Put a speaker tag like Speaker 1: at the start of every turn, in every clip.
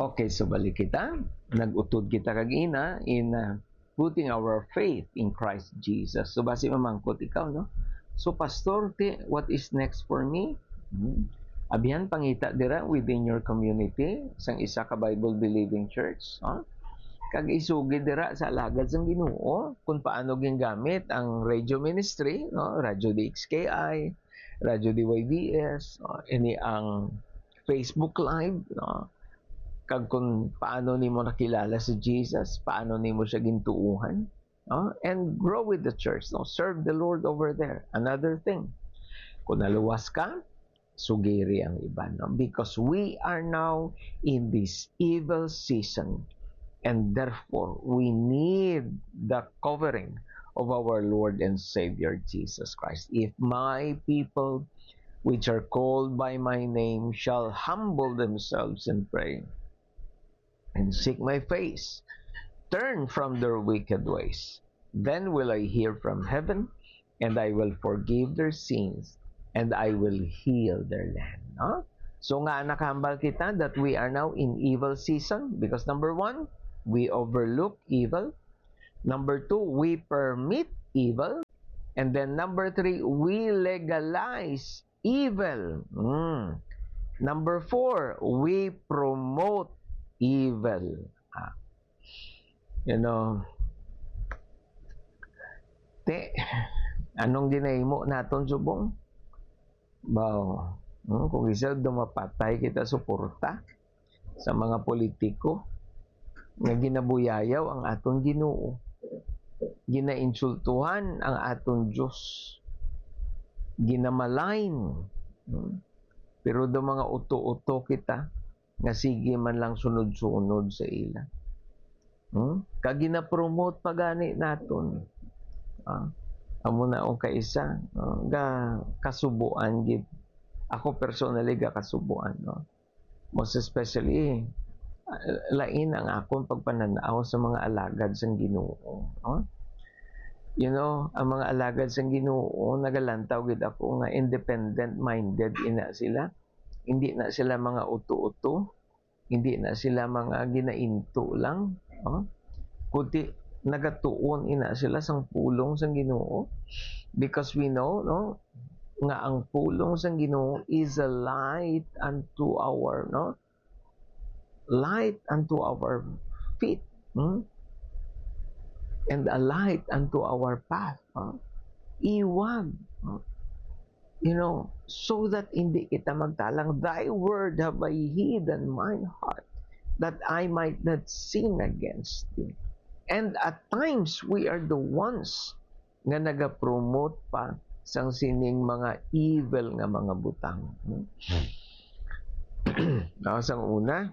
Speaker 1: Okay, so balik kita. Nag-utod kita kagina in putting our faith in Christ Jesus. So basi mamangkot ikaw, no? So pastor, what is next for me? Abihan pangita dira within your community sang isa ka Bible believing church, kag isugid dira sa alagad sang Ginoo kung paano gingamit ang radio ministry, no? Radio DXKI, Radio DYDS, ini ang Facebook Live, no? Kag kung paano nimo nakilala si Jesus, paano nimo siya gintuuhan, and grow with the church, no? Serve the Lord over there. Another thing, kung naluwas ka, sugiri ang iba, no? Because we are now in this evil season, and therefore we need the covering of our Lord and Savior Jesus Christ. If my people which are called by my name shall humble themselves and pray and seek my face, turn from their wicked ways, then will I hear from heaven, and I will forgive their sins, and I will heal their land. So nga nakahambal kita that we are now in evil season because number 1, we overlook evil. Number 2, we permit evil. And then number 3, we legalize evil. Number 4, we promote evil. Anong ginahimo naton subong? Kung isa dumapatay kita suporta sa mga politiko nga ginabuyayaw ang aton Ginoo, ginainsultuhan ang aton Diyos, ginamalain, pero do mga uto-uto kita nga sige man lang sunod-sunod sa ila. Kag gina-promote pagani naton. Amo na ang kaisa, ga kasubuan gid. Ako personally ga kasubuan, no? Most especially lain ang akong pagpananaw sa mga alagad sang Ginoo, ang mga alagad sang Ginoo nagalantaw gid ako nga independent minded ina sila. Hindi na sila mga uto-uto, hindi na sila mga ginainto lang, kundi nagatuon ina sila sang pulong sang Ginoo, because we know, no, nga ang pulong sang Ginoo is a light unto our, light unto our feet, and a light unto our path. Iwag, so that hindi kita magtalang, thy word have I hid in mine heart, that I might not sin against thee. And at times, we are the ones nga nagapromote pa sang sining mga evil nga mga butang. Sang una,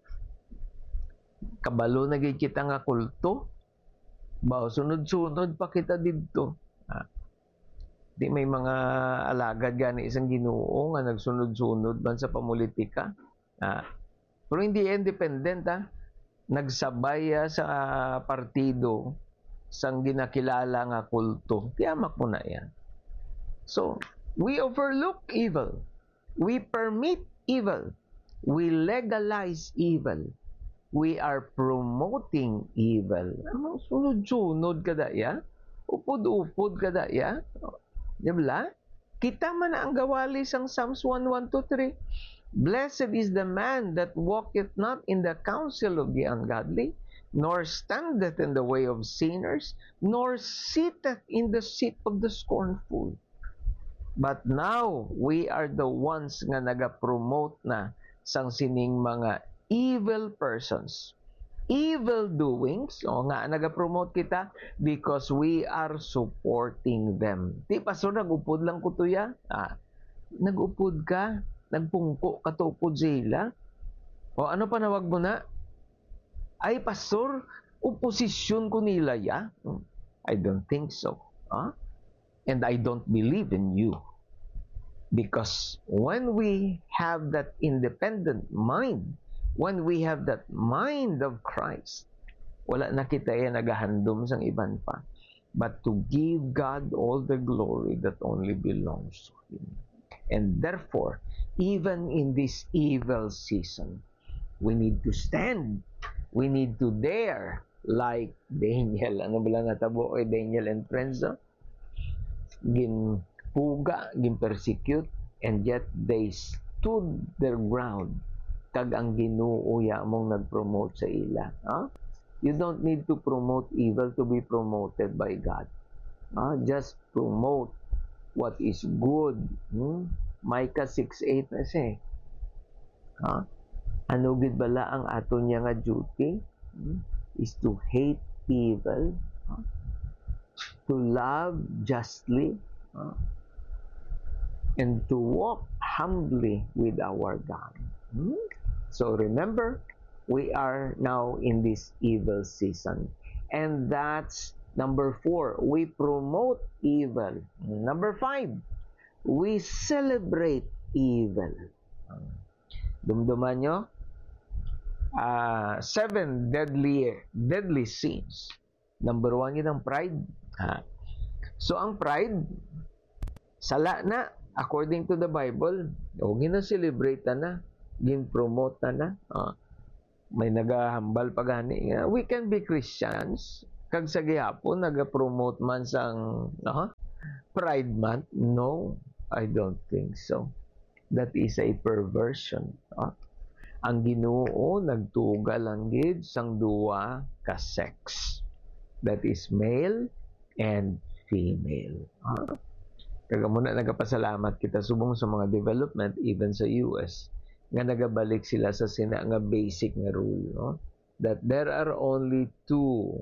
Speaker 1: kabalo na gid kita nga kulto, sunod-sunod pa kita didto. Di may mga alagad gani isang Ginoo nga nagsunod-sunod man sa pamulitika. Pero hindi independent, nagsabay sa partido sang ginakilala nga kulto. Tiyamak mo na yan. So, we overlook evil. We permit evil. We legalize evil. We are promoting evil. Sunod-sunod kada ya? Upod-upod kada ya? Diba? Kita man ang gawali sang Psalms 1:1-3. Blessed is the man that walketh not in the counsel of the ungodly, nor standeth in the way of sinners, nor sitteth in the seat of the scornful. But now, we are the ones nga nagapromote na sang sining mga evil persons. Evil doings, nga nagapromote kita because we are supporting them. Di pastor, nagupod lang ko to ya? Nagupod ka? Nagpungko ka to upod sila? O ano pa nawag mo na? Ay pastor, oposisyon ko nila ya? I don't think so. And I don't believe in you. Because when we have that independent mind, when we have that mind of Christ, wala na kita yan nagahandom sang iban pa, but to give God all the glory that only belongs to Him. And therefore, even in this evil season, We need to stand. We need to dare. Like Daniel. Ano ba lang natabo kay Daniel and friends? No? Ginpuga, ginpersecute, and yet they stood their ground. Kag ang Ginoo ya mong nag-promote sa ila. Huh? You don't need to promote evil to be promoted by God. Just promote what is good. Micah 6:8 na siya. Ano gid bala ang aton niya nga duty? Is to hate evil, to love justly, and to walk humbly with our God. So remember, we are now in this evil season. And that's number 4, we promote evil. Number 5, we celebrate evil. Dumduman nyo? 7 deadly sins. Number 1 yun ang pride. So ang pride, sala na, according to the Bible, gina-celebrate na, gin-promote na. May nagahambal pa gani. We can be Christians, kag sa gihapon, naga-promote man sang Pride Month. No, I don't think so. That is a perversion. Ang Ginoo nagtugal ang gid sang duwa ka sex. That is male and female. Kaga muna nagapasalamat kita subong sa mga development even sa US nga nagabalik sila sa sina nga basic nga rule, that there are only 2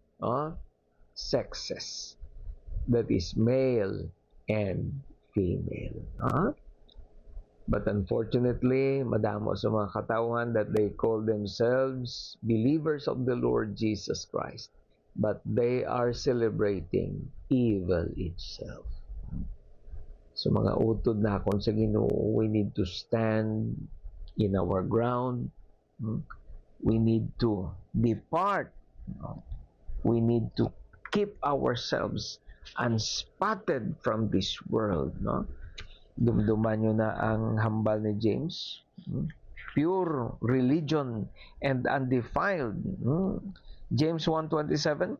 Speaker 1: sexes, that is male and female. But unfortunately, madamo sa mga katauhan that they call themselves believers of the Lord Jesus Christ, but they are celebrating evil itself. So mga utod na akong sa Ginoo, we need to stand in our ground. We need to depart. We need to keep ourselves unspotted from this world. Dumduman nyo na ang hambal ni James. Pure religion and undefiled. James 1:27.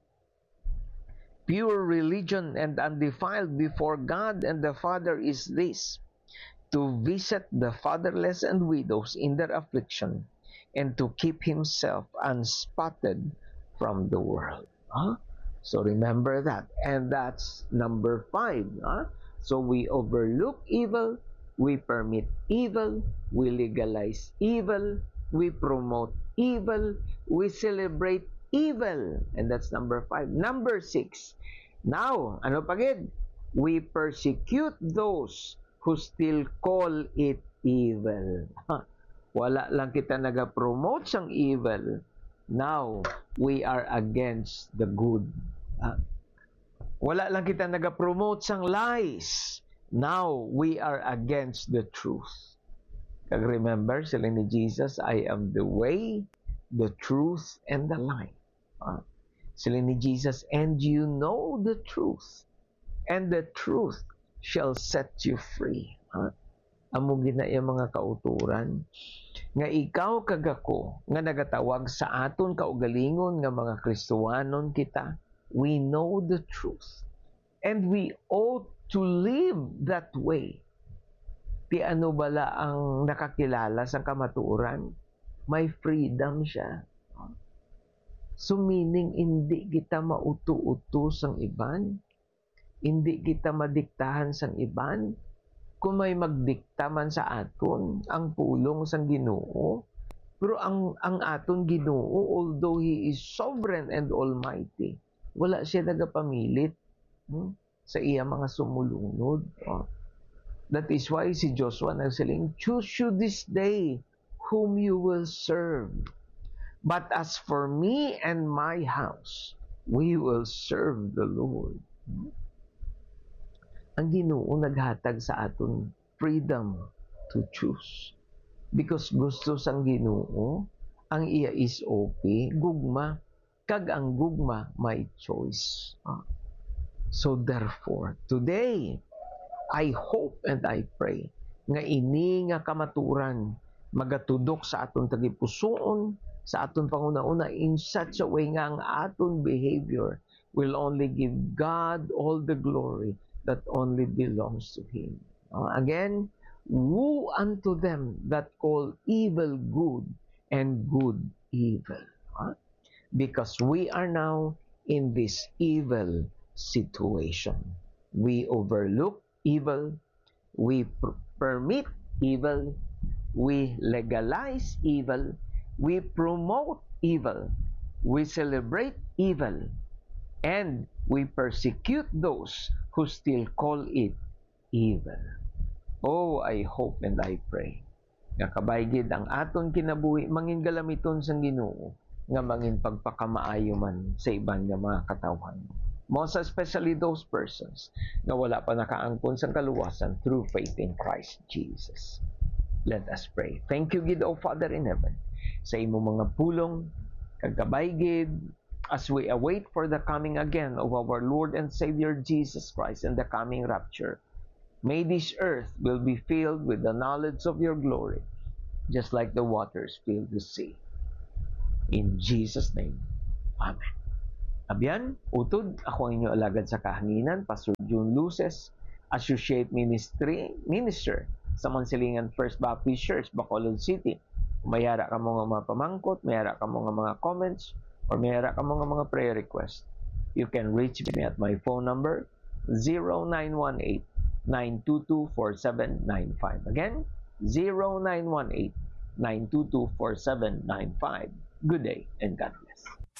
Speaker 1: Pure religion and undefiled before God and the Father is this, to visit the fatherless and widows in their affliction, and to keep himself unspotted from the world. So remember that. And that's number 5. So we overlook evil, we permit evil, we legalize evil, we promote evil, we celebrate evil. And that's number 5. Number 6. Now, ano pagid? We persecute those who still call it evil. Wala lang kita naga-promote sang evil. Now, we are against the good. Wala lang kita naga-promote sang lies. Now, we are against the truth. Kag remember, sila ni Jesus, I am the way, the truth, and the life. Sila ni Jesus, and you know the truth, and the truth shall set you free. Amo ginaya mga kauturan nga ikaw kag ako nga nagatawag sa aton kaugalingon nga mga Kristohanon kita, we know the truth and we ought to live that way. Ti ano bala ang nakakilala sa kamatuoran? May freedom siya. So meaning, hindi kita mauto-uto sang iban. Hindi kita madiktahan sang iban. Kung may magdikta man sa aton, ang pulong sang Ginoo. Pero ang aton Ginoo, although He is sovereign and almighty, wala siya nagapamilit sa iya mga sumulunod. That is why si Joshua nagsaling, choose you this day whom you will serve. But as for me and my house, we will serve the Lord. Ang Ginoo naghatag sa aton freedom to choose. Because gusto sang Ginoo, ang iya is okay, gugma, kag ang gugma may choice. So therefore, today, I hope and I pray nga ini nga kamaturan magatudok sa aton tagipusoon, sa aton panguna-una in such a way nga ang aton behavior will only give God all the glory that only belongs to Him. Again, woe unto them that call evil good and good evil. Because we are now in this evil situation. We overlook evil, we permit evil, we legalize evil, we promote evil, we celebrate evil, and we persecute those who still call it evil. Oh, I hope and I pray nga kabaygid ang aton kinabuhi mangin galamiton sang Ginoo nga mangin pagpakamaayo man sa iban nga mga katawhan. Most especially those persons na wala pa nakaangkon sa kaluwasan through faith in Christ Jesus. Let us pray. Thank you, Gid, O Father in heaven, sa imo mga pulong, kagabaygid, as we await for the coming again of our Lord and Savior Jesus Christ and the coming rapture. May this earth will be filled with the knowledge of your glory, just like the waters fill the sea. In Jesus' name, Amen. Abyan, utod, ako ang inyo alagad sa kahanginan, Pastor June Luces, Associate Minister sa Mansilingan First Baptist Church, Bacolod City. Mayara ka mo nga mga pamangkot, mayara ka mo nga mga comments, or mayara ka mo nga mga prayer request. You can reach me at my phone number, 0918-922-4795. Again, 0918-922-4795. Good day and God bless.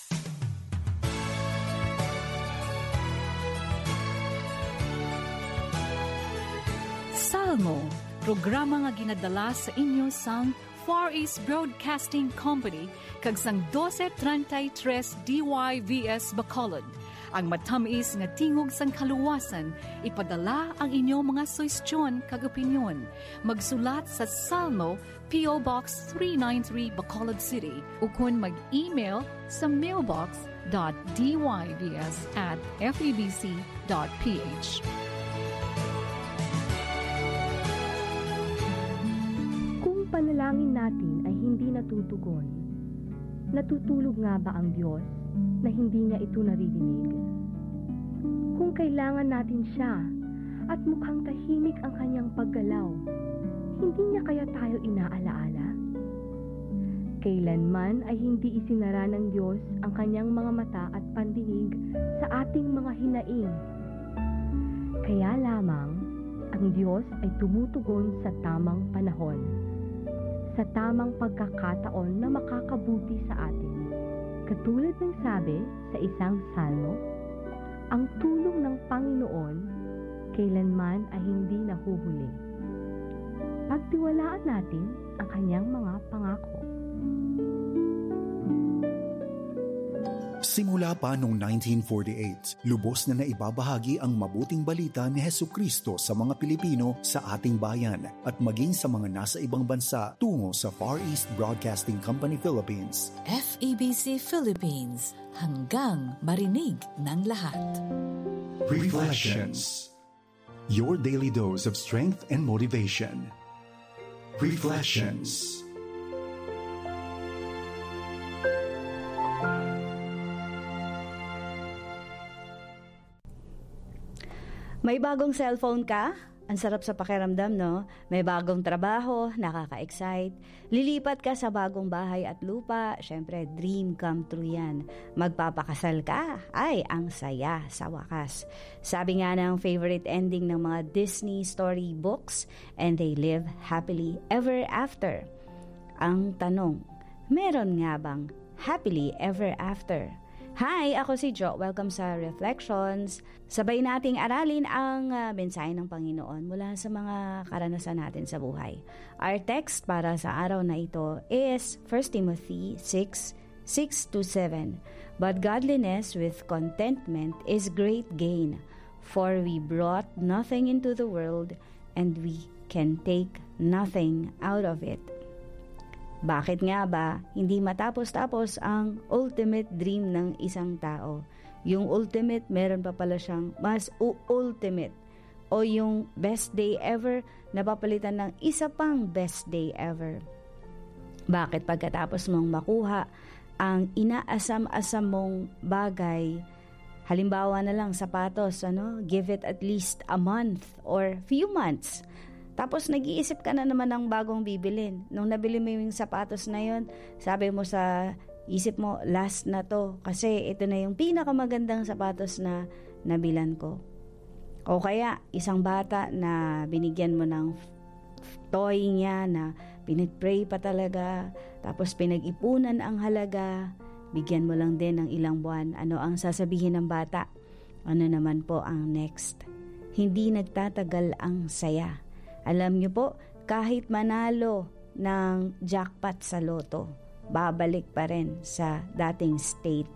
Speaker 2: Salmo, programa nga ginadala sa inyo sang Far East Broadcasting Company kag sang 1233 DYVS Bacolod. Ang matamis nga tingog sang kaluwasan, ipadala ang inyong mga suwestyon kag opinyon. Magsulat sa Salmo, P.O. Box 393 Bacolod City, ukon mag-email sa mailbox.dybs@febc.ph.
Speaker 3: Kung panalangin natin ay hindi natutugon, natutulog nga ba ang Diyos na hindi niya ito naririnig? Kung kailangan natin siya at mukhang tahimik ang kanyang paggalaw, hindi niya kaya tayo inaalaala? Kailanman ay hindi isinara ng Diyos ang kanyang mga mata at pandinig sa ating mga hinaing. Kaya lamang, ang Diyos ay tumutugon sa tamang panahon, sa tamang pagkakataon na makakabuti sa atin. Katulad ng sabi sa isang salmo, ang tulong ng Panginoon kailanman ay hindi nahuhuli. Pagtiwalaan natin ang kanyang mga pangako.
Speaker 4: Simula pa noong 1948, lubos na naibabahagi ang mabuting balita ni Hesukristo sa mga Pilipino sa ating bayan at maging sa mga nasa ibang bansa tungo sa Far East Broadcasting Company Philippines.
Speaker 2: FEBC Philippines, hanggang marinig ng lahat.
Speaker 4: Reflections. Your daily dose of strength and motivation. Reflections.
Speaker 5: May bagong cellphone ka? Ang sarap sa pakiramdam, no? May bagong trabaho, nakaka-excite. Lilipat ka sa bagong bahay at lupa. Syempre, dream come true yan. Magpapakasal ka? Ay, ang saya sa wakas. Sabi nga ng favorite ending ng mga Disney storybooks, and they live happily ever after. Ang tanong, meron nga bang happily ever after? Hi, ako si Jo. Welcome sa Reflections. Sabay nating aralin ang mensahe ng Panginoon mula sa mga karanasan natin sa buhay. Our text para sa araw na ito is 1 Timothy 6:6-7. But godliness with contentment is great gain, for we brought nothing into the world, and we can take nothing out of it. Bakit nga ba hindi matapos-tapos ang ultimate dream ng isang tao? Yung ultimate, meron pa pala siyang mas ultimate. O yung best day ever, napapalitan ng isa pang best day ever. Bakit pagkatapos mong makuha ang inaasam-asam mong bagay, halimbawa na lang sapatos, give it at least a month or few months. Tapos nag-iisip ka na naman ng bagong bibilin. Nung nabili mo yung sapatos na yon, sabi mo sa isip mo, last na to. Kasi ito na yung pinakamagandang sapatos na nabilan ko. O kaya, isang bata na binigyan mo ng toy niya na pinag-pray pa talaga, tapos pinag-ipunan ang halaga, bigyan mo lang din ng ilang buwan. Ano ang sasabihin ng bata? Ano naman po ang next? Hindi nagtatagal ang saya. Alam niyo po, kahit manalo ng jackpot sa loto, babalik pa rin sa dating state.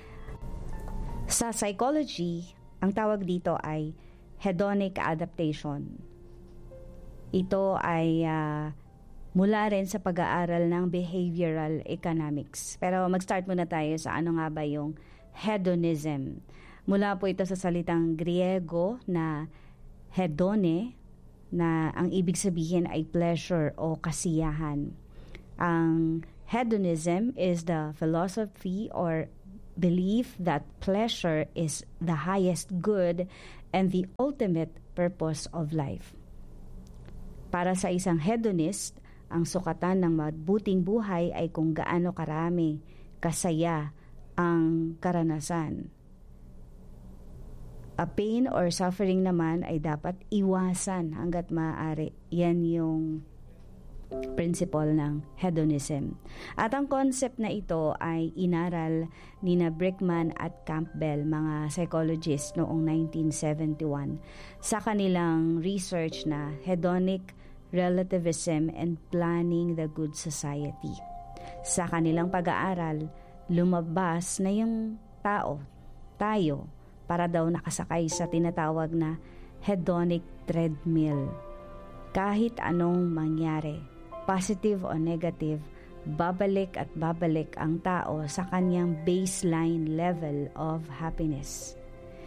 Speaker 5: Sa psychology, ang tawag dito ay hedonic adaptation. Ito ay mula rin sa pag-aaral ng behavioral economics. Pero mag-start muna tayo sa ano nga ba yung hedonism. Mula po ito sa salitang Griego na hedone, na ang ibig sabihin ay pleasure o kasiyahan. Ang hedonism is the philosophy or belief that pleasure is the highest good and the ultimate purpose of life. Para sa isang hedonist, ang sukatan ng mabuting buhay ay kung gaano karami, kasaya ang karanasan. A pain or suffering naman ay dapat iwasan hanggat maaari. Yan yung principle ng hedonism. At ang concept na ito ay inaral ni Brickman at Campbell, mga psychologists noong 1971, sa kanilang research na Hedonic Relativism and Planning the Good Society. Sa kanilang pag-aaral, lumabas na yung tayo, para daw nakasakay sa tinatawag na hedonic treadmill. Kahit anong mangyari, positive o negative, babalik at babalik ang tao sa kanyang baseline level of happiness.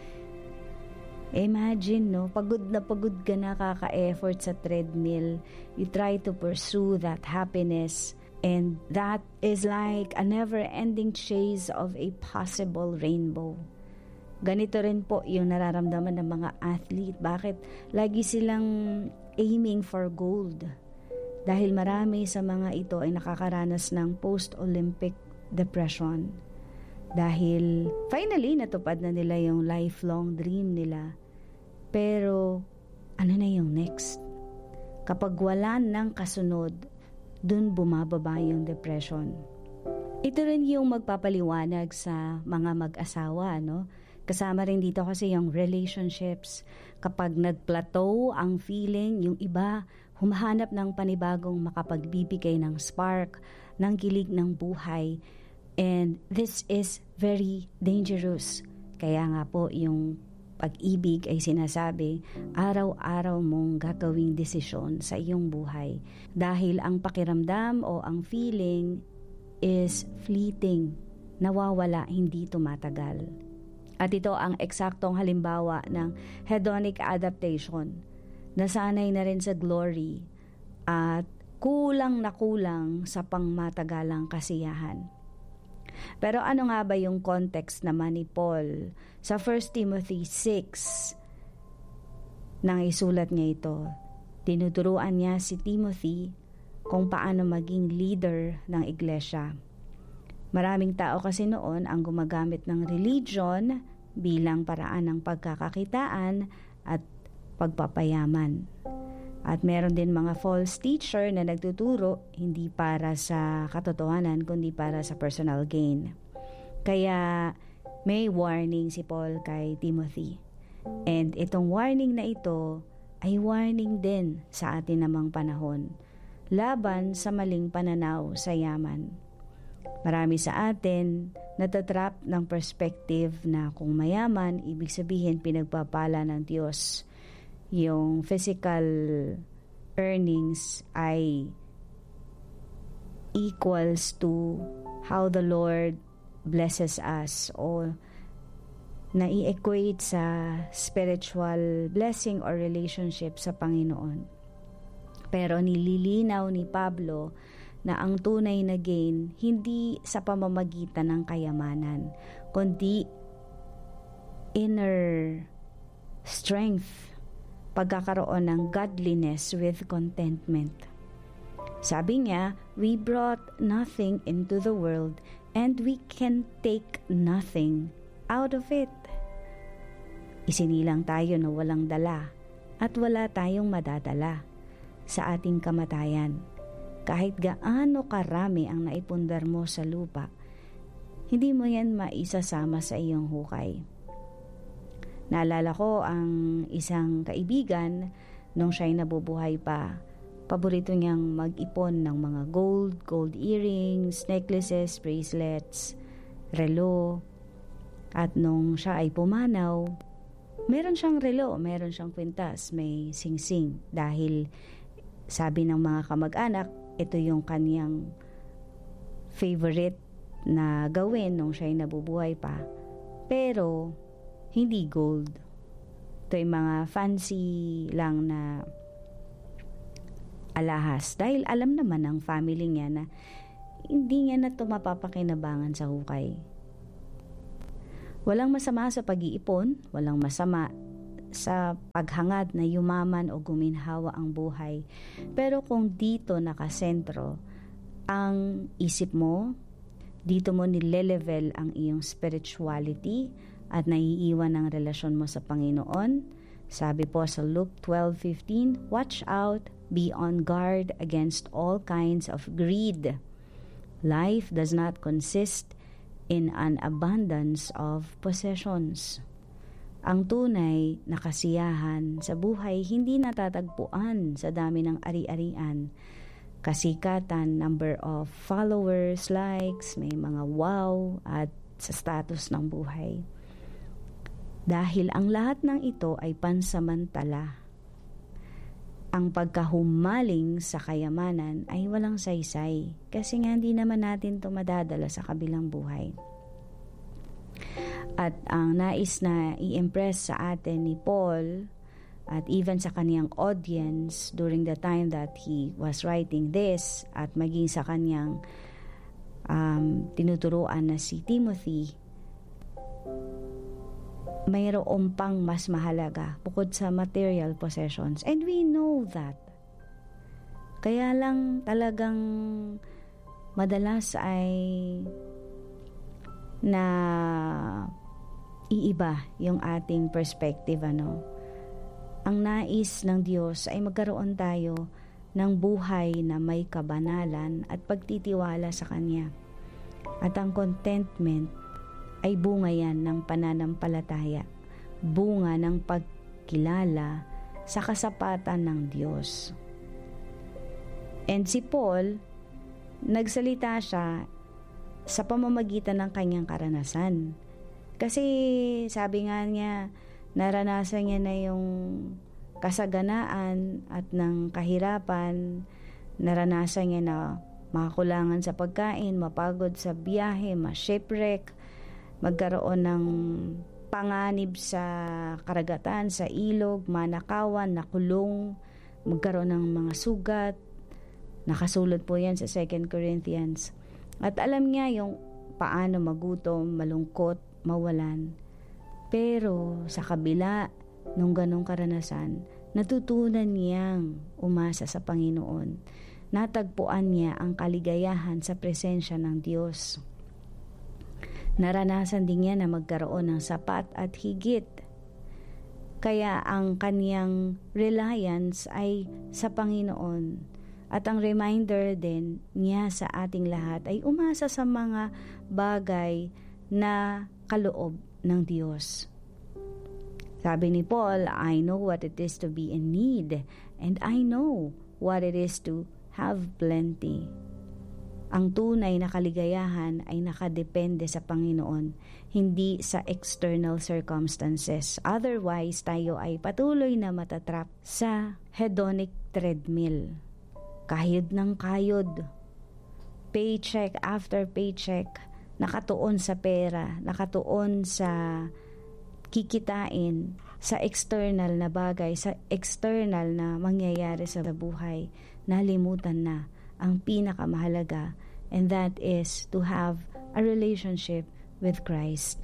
Speaker 5: Imagine, pagod ka na, kaka-effort sa treadmill. You try to pursue that happiness, and that is like a never-ending chase of a possible rainbow. Ganito rin po yung nararamdaman ng mga athlete. Bakit? Lagi silang aiming for gold. Dahil marami sa mga ito ay nakakaranas ng post-Olympic depression. Dahil finally natupad na nila yung lifelong dream nila. Pero ano na yung next? Kapag wala ng kasunod, dun bumababa yung depression. Ito rin yung magpapaliwanag sa mga mag-asawa, Kasama rin dito kasi yung relationships. Kapag nag-plateau ang feeling, yung iba humahanap ng panibagong makapagbibigay ng spark, ng kilig ng buhay. And this is very dangerous. Kaya nga po yung pag-ibig ay sinasabi, araw-araw mong gagawing desisyon sa iyong buhay. Dahil ang pakiramdam o ang feeling is fleeting, nawawala, hindi tumatagal. At ito ang eksaktong halimbawa ng hedonic adaptation. Nasanay na rin sa glory at kulang na kulang sa pangmatagalang kasiyahan. Pero ano nga ba yung context naman ni Paul? Sa 1 Timothy 6, nang isulat niya ito, tinuturuan niya si Timothy kung paano maging leader ng iglesia. Maraming tao kasi noon ang gumagamit ng religion bilang paraan ng pagkakakitaan at pagpapayaman. At meron din mga false teacher na nagtuturo hindi para sa katotohanan kundi para sa personal gain. Kaya may warning si Paul kay Timothy. And itong warning na ito ay warning din sa atin namang panahon laban sa maling pananaw sa yaman. Marami sa atin natatrap ng perspective na kung mayaman, ibig sabihin pinagpapala ng Diyos. Yung physical earnings ay equals to how the Lord blesses us o nai-equate sa spiritual blessing or relationship sa Panginoon. Pero nililinaw ni Pablo na ang tunay na gain hindi sa pamamagitan ng kayamanan, kundi inner strength, pagkakaroon ng godliness with contentment. Sabi niya, we brought nothing into the world and we can take nothing out of it. Isinilang tayo na walang dala at wala tayong madadala sa ating kamatayan. Kahit gaano karami ang naipundar mo sa lupa, hindi mo yan maisasama sa iyong hukay. Naalala ko ang isang kaibigan nung siya'y nabubuhay pa. Paborito niyang mag-ipon ng mga gold earrings, necklaces, bracelets, relo. At nung siya ay pumanaw, meron siyang relo, meron siyang kwintas, may singsing. Dahil sabi ng mga kamag-anak, ito yung kaniyang favorite na gawin nung siya'y nabubuhay pa. Pero hindi gold. Ito yung mga fancy lang na alahas. Dahil alam naman ng family niya na hindi niya na ito mapapakinabangan sa hukay. Walang masama sa pag-iipon, walang masama sa paghangad na yumaman o guminhawa ang buhay. Pero kung dito nakasentro ang isip mo, dito mo nile-level ang iyong spirituality at naiiwan ang relasyon mo sa Panginoon. Sabi po sa Luke 12:15, watch out, be on guard against all kinds of greed. Life does not consist in an abundance of possessions. Ang tunay na kasiyahan sa buhay hindi natatagpuan sa dami ng ari-arian, kasikatan, number of followers, likes, may mga wow at sa status ng buhay. Dahil ang lahat ng ito ay pansamantala. Ang pagkahumaling sa kayamanan ay walang saysay kasi nga hindi naman natin ito madadala sa kabilang buhay. At ang nais na i-impress sa atin ni Paul at even sa kaniyang audience during the time that he was writing this at maging sa kaniyang tinuturuan na si Timothy, mayroon pang mas mahalaga bukod sa material possessions. And we know that. Kaya lang talagang madalas ay na iiba yung ating perspective, ano. Ang nais ng Diyos ay magkaroon tayo ng buhay na may kabanalan at pagtitiwala sa Kanya. At ang contentment ay bunga yan ng pananampalataya, bunga ng pagkilala sa kasapatan ng Diyos. And si Paul, nagsalita siya sa pamamagitan ng kanyang karanasan. Kasi sabi nga niya, naranasan niya na yung kasaganaan at ng kahirapan, naranasan niya na makakulangan sa pagkain, mapagod sa biyahe, ma-shipwreck, magkaroon ng panganib sa karagatan, sa ilog, manakawan, nakulong, magkaroon ng mga sugat. Nakasulat po yan sa 2 Corinthians. At alam niya yung paano magutom, malungkot, mawalan. Pero sa kabila nung ganong karanasan, natutunan niyang umasa sa Panginoon. Natagpuan niya ang kaligayahan sa presensya ng Diyos. Naranasan din niya na magkaroon ng sapat at higit. Kaya ang kaniyang reliance ay sa Panginoon. At ang reminder din niya sa ating lahat ay umasa sa mga bagay na kaloob ng Diyos. Sabi ni Paul, I know what it is to be in need, and I know what it is to have plenty. Ang tunay na kaligayahan ay nakadepende sa Panginoon, hindi sa external circumstances. Otherwise, tayo ay patuloy na matatrap sa hedonic treadmill. Kayod ng kayod, paycheck after paycheck, nakatuon sa pera, nakatuon sa kikitain, sa external na bagay, sa external na mangyayari sa buhay. Nalimutan na ang pinakamahalaga, and that is to have a relationship with Christ.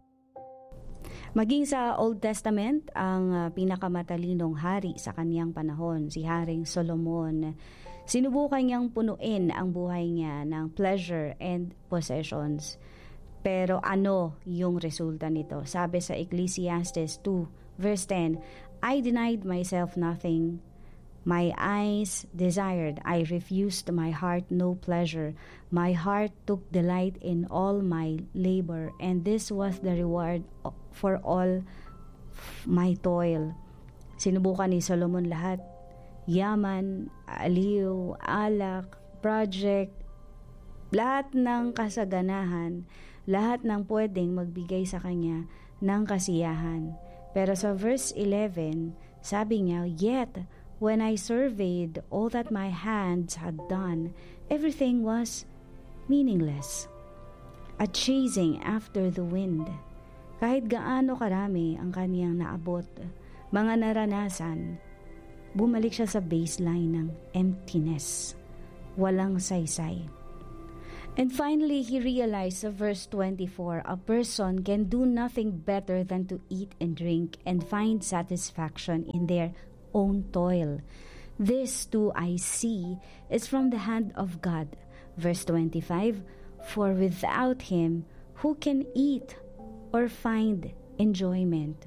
Speaker 5: Maging sa Old Testament, ang pinakamatalinong hari sa kaniyang panahon, si Haring Solomon, sinubukan niyang punuin ang buhay niya ng pleasure and possessions. Pero ano yung resulta nito? Sabi sa Ecclesiastes 2, verse 10, I denied myself nothing. My eyes desired, I refused my heart no pleasure. My heart took delight in all my labor, and this was the reward for all my toil. Sinubukan ni Solomon lahat. Yaman, aliw, alak, project, lahat ng kasaganahan, lahat ng pwedeng magbigay sa kanya ng kasiyahan. Pero sa verse 11, sabi niya, yet, when I surveyed all that my hands had done, everything was meaningless. A chasing after the wind. Kahit gaano karami ang kaniyang naabot, mga naranasan, bumalik siya sa baseline ng emptiness. Walang saysay. And finally, he realized sa verse 24, a person can do nothing better than to eat and drink and find satisfaction in their own toil. This too I see is from the hand of God. Verse 25, for without him, who can eat or find enjoyment?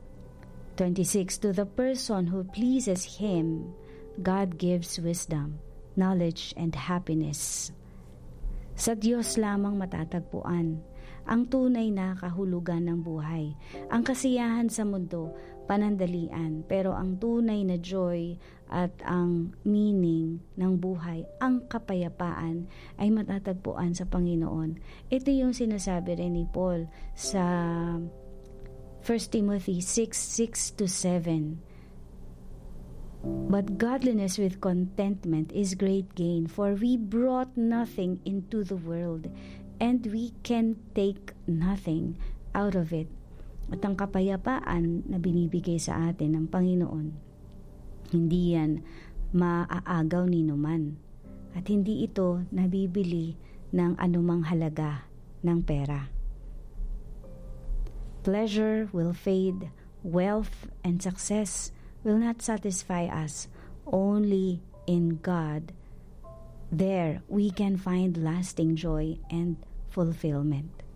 Speaker 5: 26, to the person who pleases him, God gives wisdom, knowledge, and happiness. Sa Diyos lamang matatagpuan ang tunay na kahulugan ng buhay. Ang kasiyahan sa mundo, panandalian, pero ang tunay na joy at ang meaning ng buhay, ang kapayapaan, ay matatagpuan sa Panginoon. Ito yung sinasabi rin ni Paul sa 1 Timothy 6:6-7. But godliness with contentment is great gain, for we brought nothing into the world, and we can take nothing out of it. At ang kapayapaan na binibigay sa atin ng Panginoon, hindi yan maaagaw ni numan. At hindi ito nabibili ng anumang halaga ng pera. Pleasure will fade, wealth and success will not satisfy us. Only in God, there we can find lasting joy and fulfillment.